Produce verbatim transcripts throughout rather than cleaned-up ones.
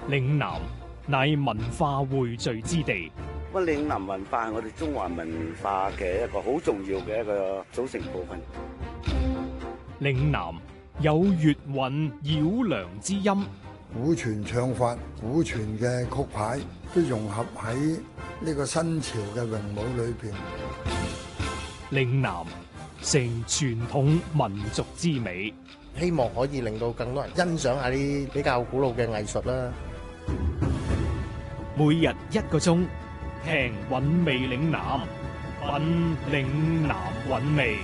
嶺南乃文化匯聚之地。 咁嶺南文化係我哋中華文化嘅一個好重要嘅一個組成部分。 嶺南有粵韻繞梁之音， 古傳唱法、古傳嘅曲牌都融合喺呢個新潮嘅詠舞裏邊。 嶺南成傳統民族之美， 希望可以令到更多人欣賞下啲比較古老嘅藝術啦。 每日一個鐘，聽韻味嶺南，品嶺南韻味。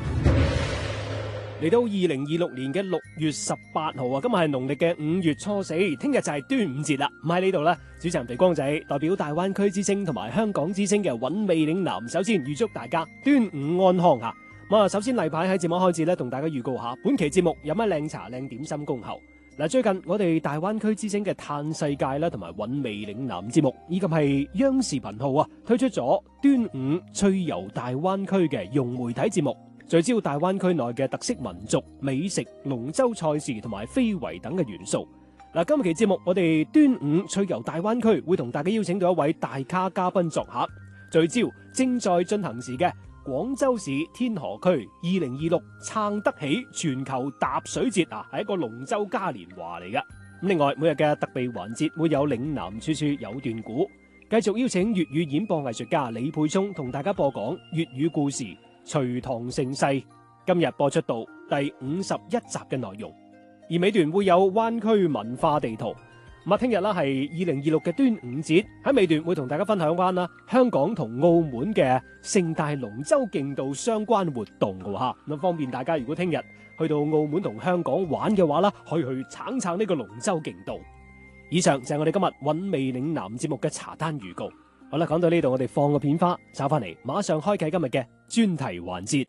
嚟到二零二六年嘅六月十八號啊，今日係農曆嘅五月初四，聽日就係端午節啦。咁喺呢度呢，主持人肥光仔代表大灣區之聲同埋香港之聲嘅韻味嶺南，首先預祝大家端午安康吓。咁啊，首先例牌喺節目開始呢，同大家預告下本期節目有乜靚茶靚點心恭候。嗱，最近我哋大灣區之聲嘅嘆世界啦，同埋韻味嶺南節目，以及係央視頻號啊，推出咗端午趣遊大灣區嘅融媒體節目，聚焦大灣區內嘅特色民族美食、龍舟賽事同埋非遺等嘅元素。嗱，今期節目我哋端午趣遊大灣區會同大家邀請到一位大咖嘉賓作客，聚焦正在進行時嘅廣州市天河區二零二六撐得起全球踏水節啊，係一個龍舟嘉年華嚟噶。咁另外每日嘅特備環節會有嶺南處處有段古，繼續邀請粵語演播藝術家李佩聰同大家播講粵語故事《隋唐盛世》，今日播出到第五十一集嘅內容。而尾段會有灣區文化地圖。咁啊，聽日啦係二零二六嘅端午節，喺尾段會同大家分享翻啦香港同澳門嘅盛大龍舟競渡相關活動嘅吓，咁方便大家如果聽日去到澳門同香港玩嘅話啦，可以去撐撐呢個龍舟競渡。以上就係我哋今日韻味嶺南節目嘅茶單預告。好啦，講到呢度我哋放個片花，找翻嚟馬上開啟今日嘅專題環節。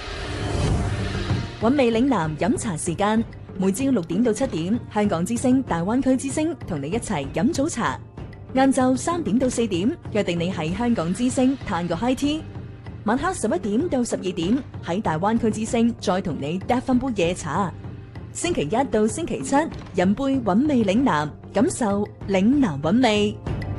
韻味嶺南飲茶時間，每朝六點到七點，香港之聲、大灣區之聲同你一齊飲早茶。晏晝三點到四點，約定你喺香港之聲嘆個 high tea。晚黑十一點到十二點，喺大灣區之聲再同你嗒翻杯夜茶。星期一到星期七，飲杯韻味嶺南，感受嶺南韻味。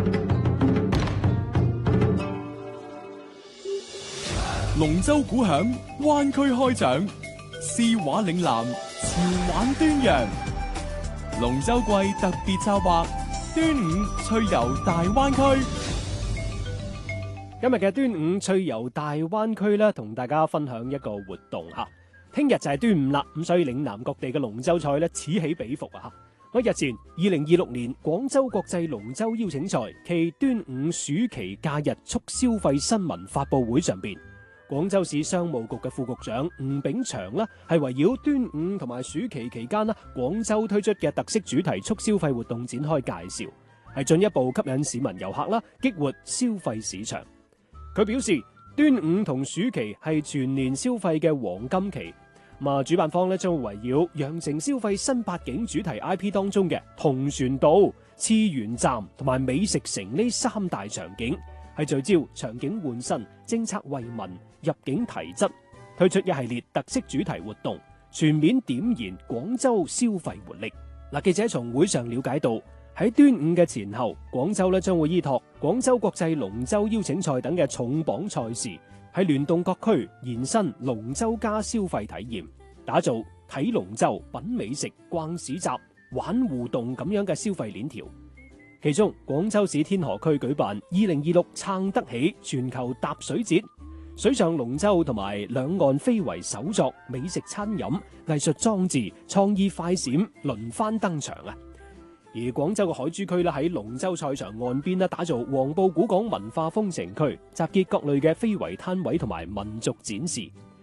龍舟鼓響，灣區開獎，詩畫嶺南，潮玩端陽。龍舟季特別策劃，端午趣遊大灣區。 今日嘅端午趣遊大灣區咧，同大家分享一個活動吓。聽日就係端午啦，咁所以嶺南各地嘅龍舟賽咧此起彼伏啊！我日前二零二六年廣州國際龍舟邀請賽暨端午暑期假日促消費新聞發佈會上邊，廣州市商務局嘅副局長吳炳祥啦，係圍繞端午同埋暑期期間啦，廣州推出嘅特色主題促消費活動展開介紹，係進一步吸引市民遊客啦，激活消費市場。佢表示，端午同暑期係全年消費嘅黃金期，咁主辦方咧將會圍繞羊城消費新八景主題 I P 當中嘅同船渡、次元站同埋美食城呢三大場景，係聚焦場景換新、政策惠民、入境提質，推出一系列特色主題活動，全面點燃廣州消費活力。嗱，記者從會上了解到，喺端午嘅前後，廣州咧將會依託廣州國際龍舟邀請賽等嘅重磅賽事，喺聯動各區延伸龍舟加消費體驗，打造睇龍舟、品美食、逛市集、玩互動咁樣嘅消費鏈條。其中，廣州市天河區舉辦二零二六撐得起全球踏水節，水上龍舟同埋兩岸非遺手作、美食餐飲、藝術裝置、創意快閃輪番登場啊！而廣州嘅海珠區咧喺龍舟賽場岸邊咧打造黃埔古港文化風情區，集結各類嘅非遺攤位同埋民族展示。